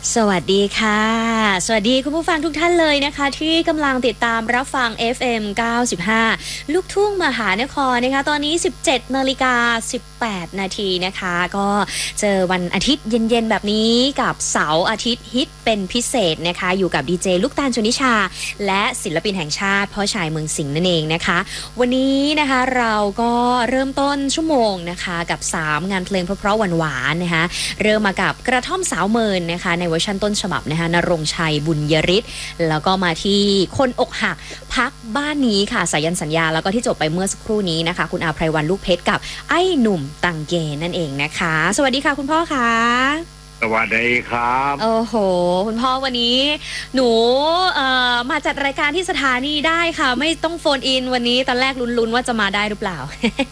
สวัสดีค่ะสวัสดีคุณผู้ฟังทุกท่านเลยนะคะที่กำลังติดตามรับฟัง FM 95ลูกทุ่งมหานครนะคะตอนนี้ 17:18 นาทีนะคะก็เจอวันอาทิตย์เย็นๆแบบนี้กับเสาร์อาทิตย์ฮิตเป็นพิเศษนะคะอยู่กับดีเจลูกตาลชนิชาและศิลปินแห่งชาติพ่อชายเมืองสิงห์นั่นเองนะคะวันนี้นะคะเราก็เริ่มต้นชั่วโมงนะคะกับ3งานเพลงเพราะๆหวานๆนะคะเริ่มมากับกระท่อมสาวเมินนะคะในเวอร์ชันต้นฉบับนะคะณรงค์ชัยบุญยริศแล้วก็มาที่คนอกหักพักบ้านนี้ค่ะสายันสัญญาแล้วก็ที่จบไปเมื่อสักครู่นี้นะคะคุณอาไพรวรรณลูกเพชรกับไอ้หนุ่มตังเกนั่นเองนะคะสวัสดีค่ะคุณพ่อค่ะสวัสดีครับโอ้โหคุณพ่อวันนี้หนูมาจัดรายการที่สถานีได้ค่ะไม่ต้องโฟนอินวันนี้ตอนแรกลุ้นๆว่าจะมาได้หรือเปล่า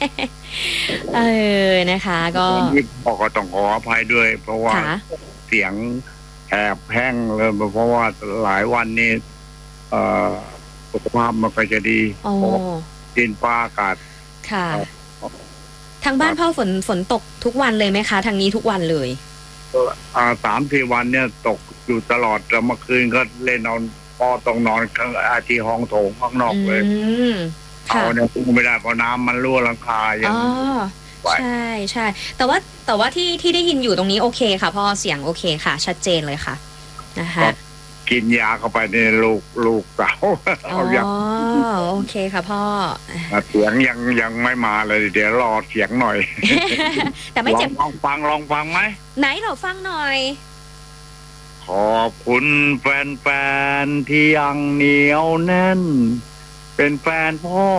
นะคะก็พ่อก็ต้องขออภัยด้วยเพราะว่าเสียงแอบแห้งเลยเพราะว่าหลายวันนี้สุขภาพมันก็จะดีดินฟ้าอากาศค่ะทางบ้านพ่อฝนตกทุกวันเลยไหมคะทางนี้ทุกวันเลย 3-4 วันเนี่ยตกอยู่ตลอดแล้วเมื่อคืนก็เล่นนอนพ่อต้องนอนข้างที่ห้องโถงข้างนอกเลยเอาเนี่ยไม่ได้เพราะน้ำมันรั่วหลังคาอย่างใช่ใช่แต่ว่าที่ได้ยินอยู่ตรงนี้โอเคค่ะพ่อเสียงโอเคค่ะชัดเจนเลยค่ะนะคะกินยาเข้าไปในลูกเก่าเอาอย่างโอเคค่ะพ่อเสียงยังไม่มาเลยเดี๋ยวรอเสียงหน่อยแต่ไม่เจ็บลองฟังไหมไหนเราฟังหน่อยขอบคุณแฟนๆที่ยังเหนียวแน่นเป็นแฟนพ่อ